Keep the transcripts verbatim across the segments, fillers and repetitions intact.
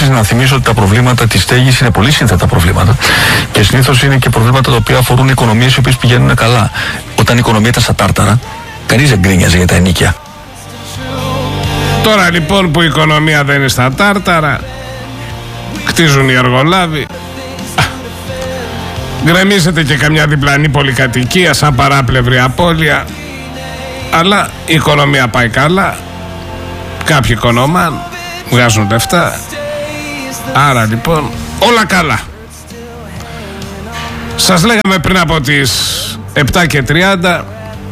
Επίσης, να θυμίσω ότι τα προβλήματα της στέγης είναι πολύ σύνθετα προβλήματα και συνήθως είναι και προβλήματα τα οποία αφορούν οικονομίες οι οποίες πηγαίνουν καλά. Όταν η οικονομία ήταν στα τάρταρα, κανείς δεν γκρίνιαζε για τα ενοίκια. Τώρα λοιπόν που η οικονομία δεν είναι στα τάρταρα, χτίζουν οι εργολάβοι, γκρεμίζεται και καμιά διπλανή πολυκατοικία σαν παράπλευρη απώλεια, αλλά η οικονομία πάει καλά, κάποιοι οικονομάν βγάζουν λεφτά, άρα λοιπόν όλα καλά. Σας λέγαμε πριν από τις επτά και τριάντα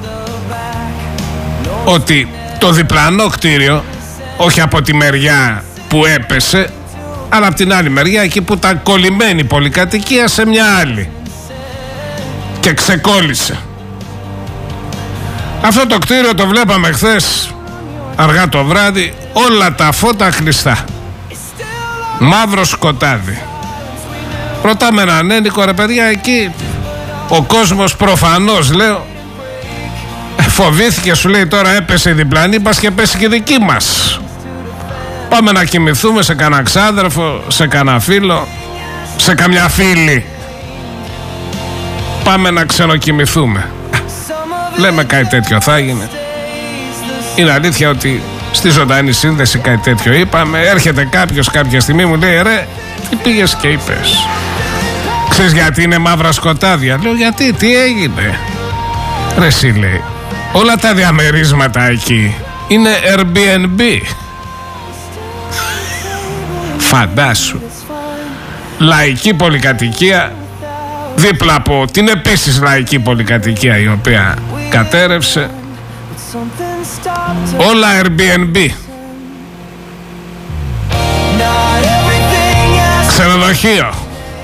ότι το διπλανό κτίριο, όχι από τη μεριά που έπεσε, αλλά από την άλλη μεριά, εκεί που ήταν κολλημένη πολυκατοικία σε μια άλλη και ξεκόλλησε. Αυτό το κτίριο το βλέπαμε χθες αργά το βράδυ, όλα τα φώτα κλειστά, μαύρο σκοτάδι. Ρωτάμε έναν ένικο, ρε παιδιά, εκεί ο κόσμος προφανώς, λέω, φοβήθηκε, σου λέει, τώρα έπεσε η διπλανή, πας και πέσει και δική μας. Πάμε να κοιμηθούμε σε κανένα ξάδερφο, σε κανένα φίλο, σε καμιά φίλη. Πάμε να ξενοκοιμηθούμε. Λέμε κάτι τέτοιο θα έγινε. Είναι αλήθεια ότι στη ζωντανή σύνδεση κάτι τέτοιο είπαμε. Έρχεται κάποιος κάποια στιγμή, μου λέει, ρε, τι πήγες και είπες? Ξέρεις γιατί είναι μαύρα σκοτάδια? Λέω, γιατί, τι έγινε? Ρε, εσύ, λέει, όλα τα διαμερίσματα εκεί είναι Airbnb. Φαντάσου, λαϊκή πολυκατοικία δίπλα από την επίσης λαϊκή πολυκατοικία η οποία κατέρευσε, όλα Airbnb. Ξενοδοχείο.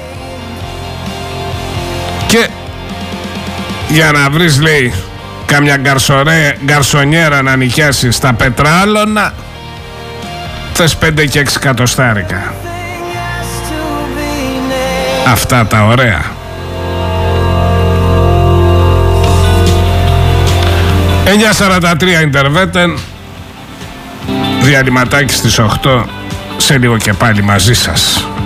Και για να βρεις, λέει, κάμια γκαρσονιέρα να νοικιάσεις στα Πετράλωνα, θες πέντε και έξι εκατοστάρικα. Αυτά τα ωραία. εννιά σαράντα τρία Ιντερβέτεν. Διαλυματάκι στις οκτώ. Σε λίγο και πάλι μαζί σας.